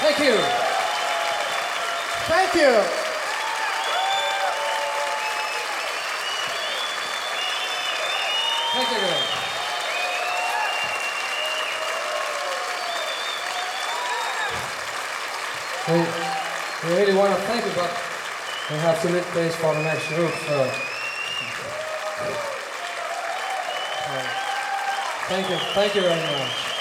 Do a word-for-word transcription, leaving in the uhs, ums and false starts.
Thank you. Thank you. Thank you, everybody. We, we really want to thank you, but we have to leave place for the next group. So, uh, thank you, thank you very much.